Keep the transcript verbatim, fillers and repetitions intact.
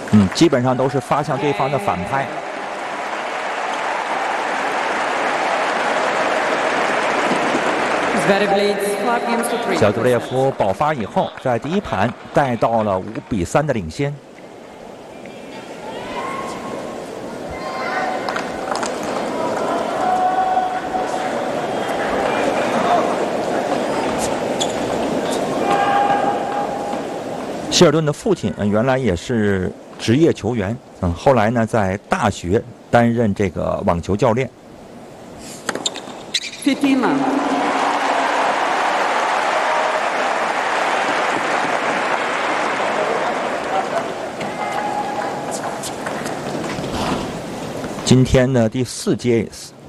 嗯，基本上都是发向对方的反拍。小杜列夫爆发以后，在第一盘带到了五比三的领先。希尔顿的父亲，嗯，原来也是职业球员，嗯，后来呢，在大学担任这个网球教练。今天呢，第四节